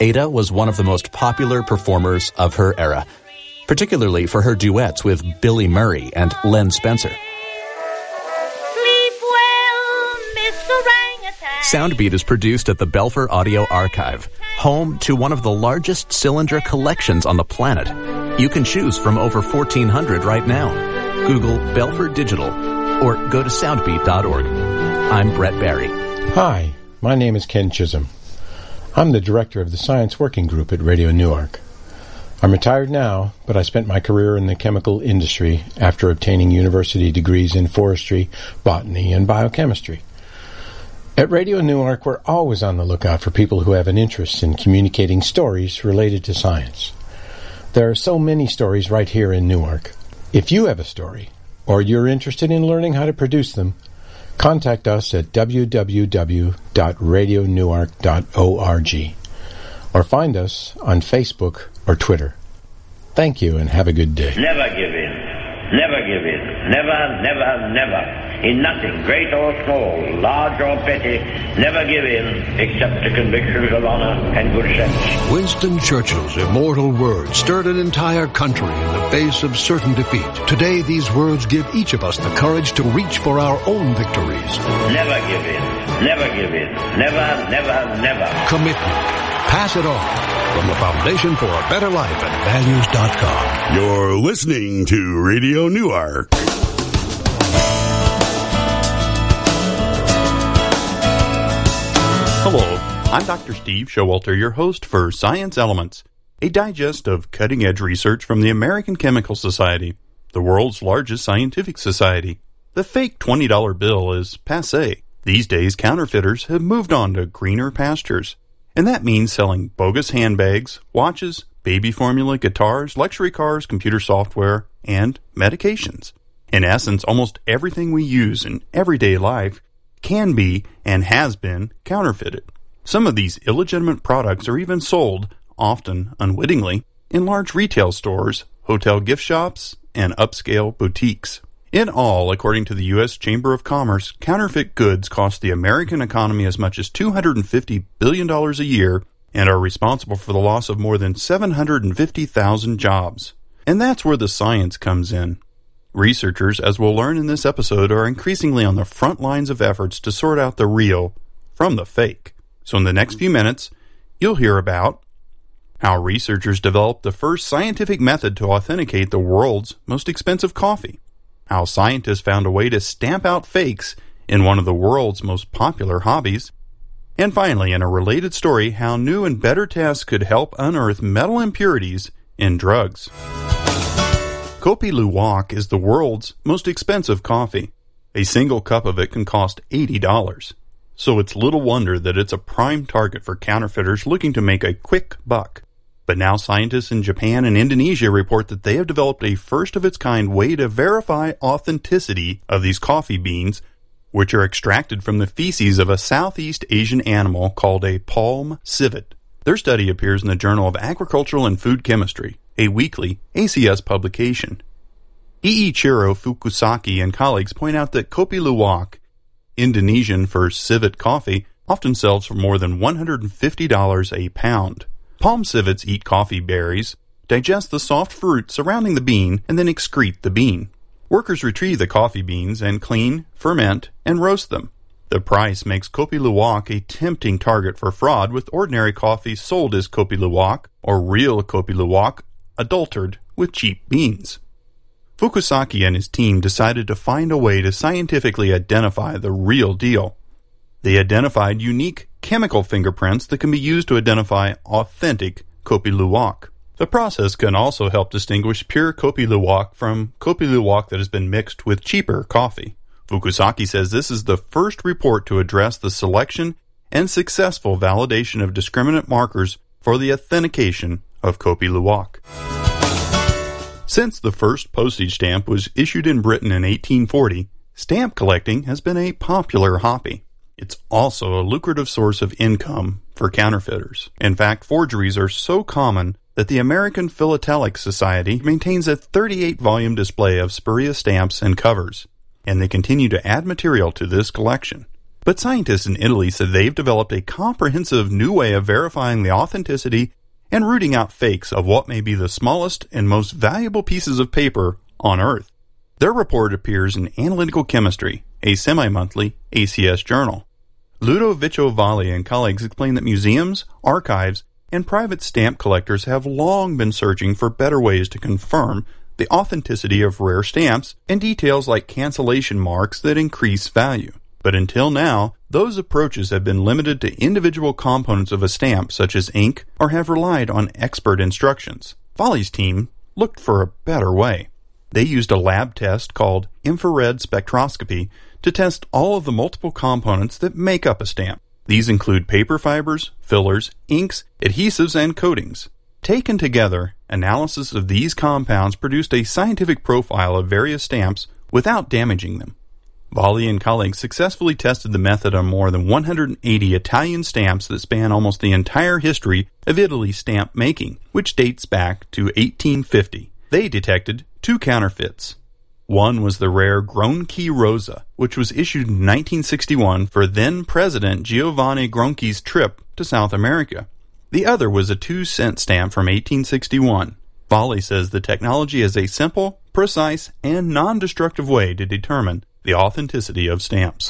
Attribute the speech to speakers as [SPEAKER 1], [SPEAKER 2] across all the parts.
[SPEAKER 1] Ada was one of the most popular performers of her era, particularly for her duets with Billy Murray and Len Spencer.
[SPEAKER 2] Sleep well, Mr. Orangutan.
[SPEAKER 1] Soundbeat is produced at the Belfer Audio Archive, home to one of the largest cylinder collections on the planet. You can choose from over 1,400 right now. Google Belfer Digital or go to soundbeat.org. I'm Brett Barry.
[SPEAKER 3] Hi, my name is Ken Chisholm. I'm the director of the Science Working Group at Radio Newark. I'm retired now, but I spent my career in the chemical industry after obtaining university degrees in forestry, botany, and biochemistry. At Radio Newark, we're always on the lookout for people who have an interest in communicating stories related to science. There are so many stories right here in Newark. If you have a story, or you're interested in learning how to produce them, contact us at www.radionewark.org or find us on Facebook or Twitter. Thank you and have a good day.
[SPEAKER 4] Never give in. Never give in. Never, never, never. In nothing, great or small, large or petty, never give in except to convictions of honor and good sense.
[SPEAKER 5] Winston Churchill's immortal words stirred an entire country in the face of certain defeat. Today, these words give each of us the courage to reach for our own victories.
[SPEAKER 4] Never give in. Never give in. Never, never, never.
[SPEAKER 5] Commitment. Pass it on. From the Foundation for a Better Life at values.com.
[SPEAKER 6] You're listening to Radio Newark.
[SPEAKER 7] Hello, I'm Dr. Steve Showalter, your host for Science Elements, a digest of cutting-edge research from the American Chemical Society, the world's largest scientific society. The fake $20 bill is passé. These days, counterfeiters have moved on to greener pastures, and that means selling bogus handbags, watches, baby formula, guitars, luxury cars, computer software, and medications. In essence, almost everything we use in everyday life can be and has been counterfeited. Some of these illegitimate products are even sold, often unwittingly, in large retail stores, hotel gift shops, and upscale boutiques. In all, according to the U.S. Chamber of Commerce, counterfeit goods cost the American economy as much as $250 billion a year and are responsible for the loss of more than 750,000 jobs. And that's where the science comes in. Researchers, as we'll learn in this episode, are increasingly on the front lines of efforts to sort out the real from the fake. So in the next few minutes, you'll hear about how researchers developed the first scientific method to authenticate the world's most expensive coffee, how scientists found a way to stamp out fakes in one of the world's most popular hobbies, and finally, in a related story, how new and better tests could help unearth metal impurities in drugs. Kopi Luwak is the world's most expensive coffee. A single cup of it can cost $80. So it's little wonder that it's a prime target for counterfeiters looking to make a quick buck. But now scientists in Japan and Indonesia report that they have developed a first-of-its-kind way to verify authenticity of these coffee beans, which are extracted from the feces of a Southeast Asian animal called a palm civet. Their study appears in the Journal of Agricultural and Food Chemistry, a weekly ACS publication. Iichiro Fukusaki and colleagues point out that Kopi Luwak, Indonesian for civet coffee, often sells for more than $150 a pound. Palm civets eat coffee berries, digest the soft fruit surrounding the bean, and then excrete the bean. Workers retrieve the coffee beans and clean, ferment, and roast them. The price makes Kopi Luwak a tempting target for fraud, with ordinary coffee sold as Kopi Luwak, or real Kopi Luwak, adulterated with cheap beans. Fukusaki and his team decided to find a way to scientifically identify the real deal. They identified unique chemical fingerprints that can be used to identify authentic Kopi Luwak. The process can also help distinguish pure Kopi Luwak from Kopi Luwak that has been mixed with cheaper coffee. Fukusaki says this is the first report to address the selection and successful validation of discriminant markers for the authentication of Kopi Luwak. Since the first postage stamp was issued in Britain in 1840, stamp collecting has been a popular hobby. It's also a lucrative source of income for counterfeiters. In fact, forgeries are so common that the American Philatelic Society maintains a 38-volume display of spurious stamps and covers, and they continue to add material to this collection. But scientists in Italy said they've developed a comprehensive new way of verifying the authenticity and rooting out fakes of what may be the smallest and most valuable pieces of paper on Earth. Their report appears in Analytical Chemistry, a semi-monthly ACS journal. Ludovico Valli and colleagues explain that museums, archives, and private stamp collectors have long been searching for better ways to confirm the authenticity of rare stamps and details like cancellation marks that increase value. But until now, those approaches have been limited to individual components of a stamp, such as ink, or have relied on expert instructions. Valli's team looked for a better way. They used a lab test called infrared spectroscopy to test all of the multiple components that make up a stamp. These include paper fibers, fillers, inks, adhesives, and coatings. Taken together, analysis of these compounds produced a scientific profile of various stamps without damaging them. Valli and colleagues successfully tested the method on more than 180 Italian stamps that span almost the entire history of Italy's stamp making, which dates back to 1850. They detected 2 counterfeits. One was the rare Gronchi Rosa, which was issued in 1961 for then-President Giovanni Gronchi's trip to South America. The other was a 2-cent stamp from 1861. Valli says the technology is a simple, precise, and non-destructive way to determine the authenticity of stamps.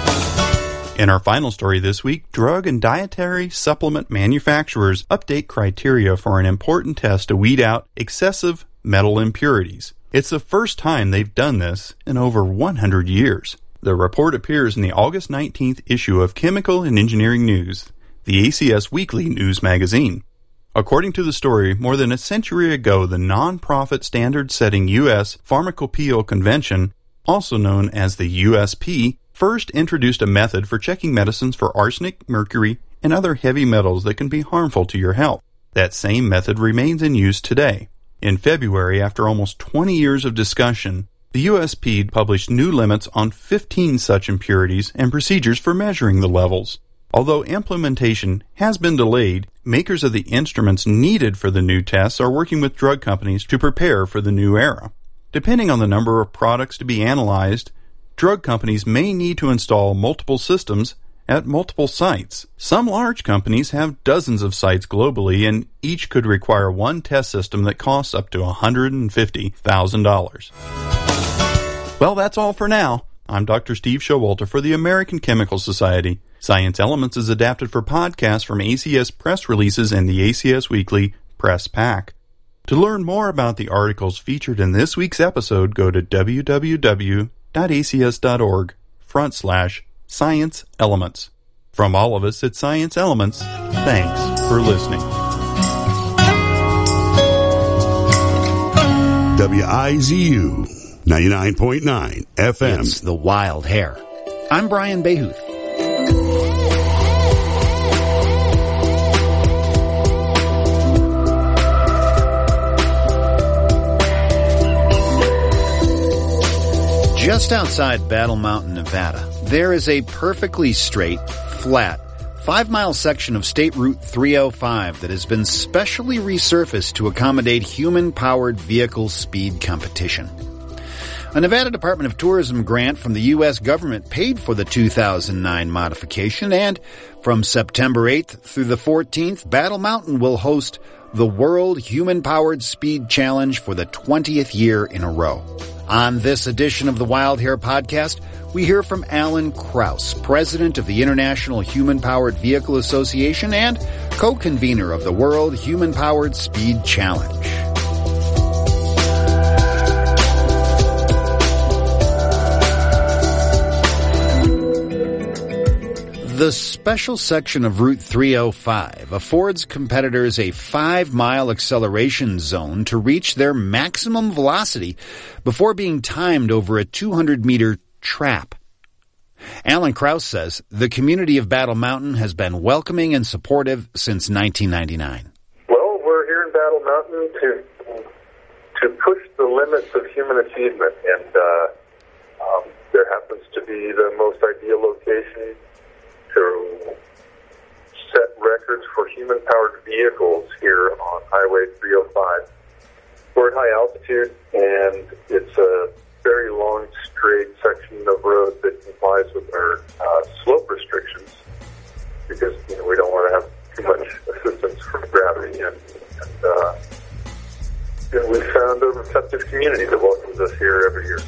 [SPEAKER 7] In our final story this week, drug and dietary supplement manufacturers update criteria for an important test to weed out excessive metal impurities. It's the first time they've done this in over 100 years. The report appears in the August 19th issue of Chemical and Engineering News, the ACS Weekly News magazine. According to the story, more than a century ago, the non-profit standard-setting U.S. Pharmacopeal Convention, also known as the USP, first introduced a method for checking medicines for arsenic, mercury, and other heavy metals that can be harmful to your health. That same method remains in use today. In February, after almost 20 years of discussion, the USP published new limits on 15 such impurities and procedures for measuring the levels. Although implementation has been delayed, makers of the instruments needed for the new tests are working with drug companies to prepare for the new era. Depending on the number of products to be analyzed, drug companies may need to install multiple systems at multiple sites. Some large companies have dozens of sites globally, and each could require one test system that costs up to $150,000. Well, that's all for now. I'm Dr. Steve Showalter for the American Chemical Society. Science Elements is adapted for podcasts from ACS press releases and the ACS Weekly Press Pack. To learn more about the articles featured in this week's episode, go to www.acs.org/Science Elements. From all of us at Science Elements, thanks for listening.
[SPEAKER 6] WIZU 99.9 FM.
[SPEAKER 8] It's the Wild Hair. I'm Brian Bayhuth. Just outside Battle Mountain, Nevada, there is a perfectly straight, flat, 5-mile section of State Route 305 that has been specially resurfaced to accommodate human-powered vehicle speed competition. A Nevada Department of Tourism grant from the U.S. government paid for the 2009 modification, and from September 8th through the 14th, Battle Mountain will host the World Human-Powered Speed Challenge for the 20th year in a row. On this edition of the Wild Hair Podcast, we hear from Alan Krause, president of the International Human-Powered Vehicle Association and co-convener of the World Human-Powered Speed Challenge. The special section of Route 305 affords competitors a 5-mile acceleration zone to reach their maximum velocity before being timed over a 200-meter trap. Alan Krause says the community of Battle Mountain has been welcoming and supportive since 1999.
[SPEAKER 9] Well, we're here in Battle Mountain to push the limits of human achievement, and there happens to be the most ideal location to set records for human-powered vehicles here on Highway 305. We're at high altitude, and it's a very long grade section of road that complies with our slope restrictions, because we don't want to have too much assistance from gravity. And we found a receptive community that welcomes us here every year.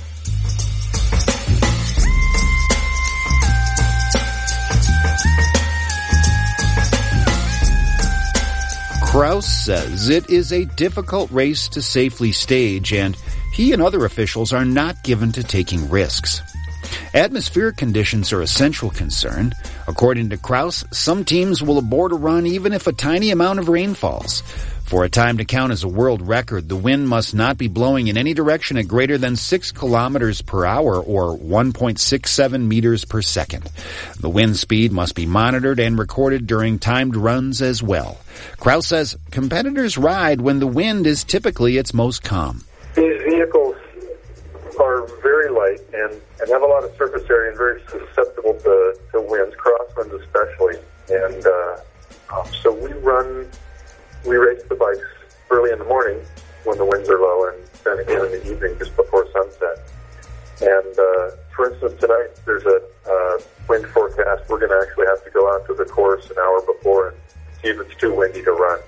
[SPEAKER 8] Kraus says it is a difficult race to safely stage, and he and other officials are not given to taking risks. Atmospheric conditions are a central concern. According to Kraus, some teams will abort a run even if a tiny amount of rain falls. For a time to count as a world record, the wind must not be blowing in any direction at greater than 6 kilometers per hour or 1.67 meters per second. The wind speed must be monitored and recorded during timed runs as well. Kraus says competitors ride when the wind is typically its most calm.
[SPEAKER 9] These vehicles are very light and have a lot of surface area and very susceptible to winds, crosswinds especially. And so we race the bikes early in the morning when the winds are low, and then again in the evening just before sunset. And for instance, tonight there's a wind forecast. We're going to actually have to go out to the course an hour before and see if it's too windy to run,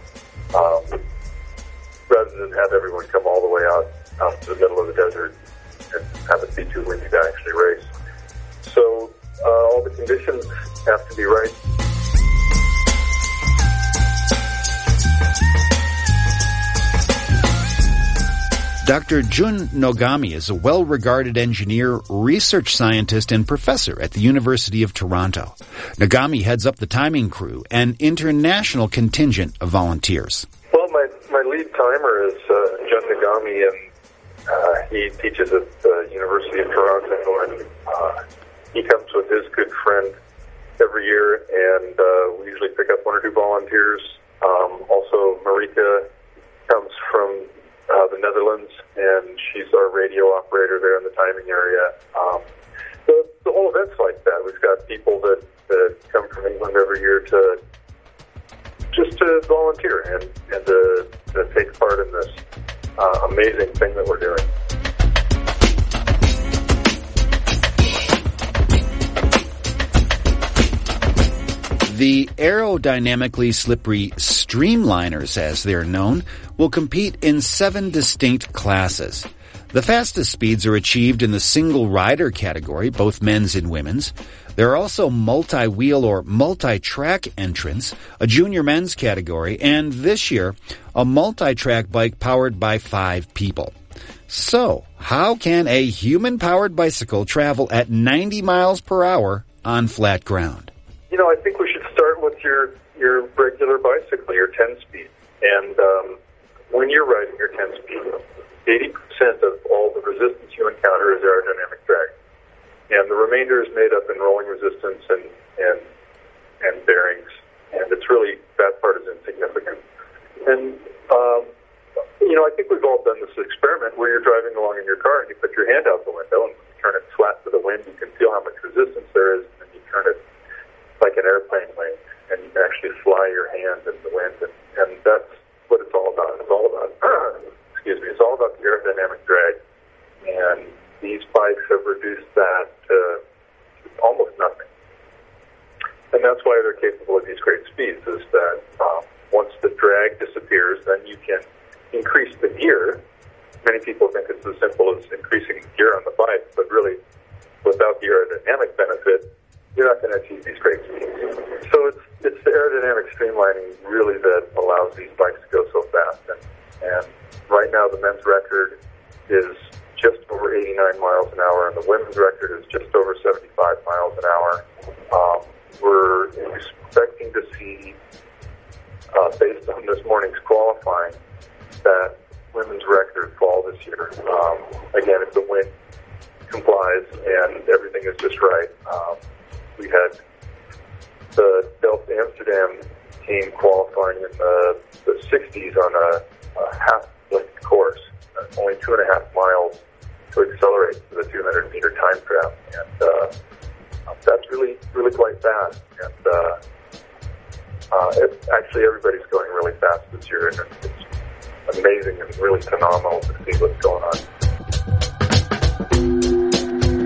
[SPEAKER 9] rather than have everyone come all the way out to the middle of the desert and have it be too windy to actually race. So all the conditions have to be right.
[SPEAKER 8] Dr. Jun Nogami is a well-regarded engineer, research scientist, and professor at the University of Toronto. Nogami heads up the timing crew, an international contingent of volunteers.
[SPEAKER 9] Well, my lead timer is Jun Nogami, and he teaches at the University of Toronto, and he comes with his good friend every year, and we usually pick up 1 or 2 volunteers. Also, Marika comes from the Netherlands, and she's our radio operator there in the timing area. The whole event's like that. We've got people that come from England every year to volunteer and to take part in this amazing thing that we're doing.
[SPEAKER 8] The aerodynamically slippery streamliners, as they're known, will compete in 7 distinct classes. The fastest speeds are achieved in the single rider category, both men's and women's. There are also multi-wheel or multi-track entrants, a junior men's category, and this year, a multi-track bike powered by 5 people. So, how can a human-powered bicycle travel at 90 miles per hour on flat ground?
[SPEAKER 9] I think we should start with your regular bicycle, your 10-speed. And when you're riding your 10-speed, 80% of all the resistance you encounter is aerodynamic drag. And the remainder is made up in rolling resistance and bearings. And it's really, that part is insignificant. And, I think we've all done this experiment where you're driving along in your car and you put your hand out the window and you turn it flat to the wind. You can feel how much resistance there is, and you turn it like an airplane wing, and you can actually fly your hand in the wind, and that's what it's all about. It's all about, it's all about the aerodynamic drag, and these bikes have reduced that to almost nothing. And that's why they're capable of these great speeds, is that once the drag disappears, then you can increase the gear. Many people think it's as simple as increasing gear on the bike, but really, without the aerodynamic benefit, you're not going to achieve these great speeds. So it's the aerodynamic streamlining really that allows these bikes to go so fast. And right now the men's record is just over 89 miles an hour, and the women's record is just over 75 miles an hour. We're expecting to see, based on this morning's qualifying, that women's record fall this year. Again, if the wind complies and everything is just right. We had the Delft Amsterdam team qualifying in the 60s on a half-length course, only 2.5 miles to accelerate to the 200-meter time trap, and that's really, really quite fast. And actually, everybody's going really fast this year, and it's amazing and really phenomenal to see what's going on.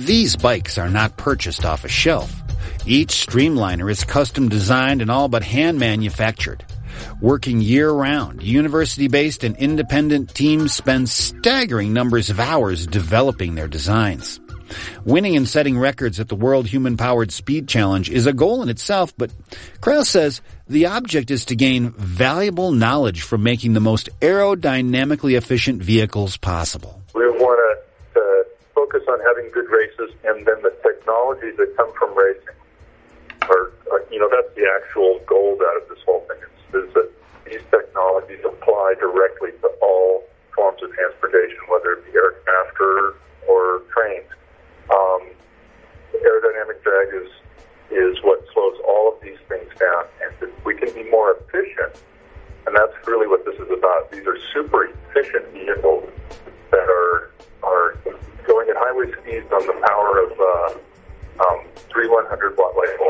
[SPEAKER 8] These bikes are not purchased off a shelf. Each Streamliner is custom designed and all but hand manufactured. Working year-round, university-based and independent teams spend staggering numbers of hours developing their designs. Winning and setting records at the World Human-Powered Speed Challenge is a goal in itself, but Krause says the object is to gain valuable knowledge from making the most aerodynamically efficient vehicles possible.
[SPEAKER 9] We want to focus on having good races, and then the technologies that come from racing are that's the actual gold out of this whole thing. Is that these technologies apply directly to all forms of transportation, whether it be aircraft or trains. Aerodynamic drag is what slows all of these things down, and if we can be more efficient, and that's really what this is about. These are super efficient vehicles that are going at highway speeds on the power of 3 100-watt light bulbs.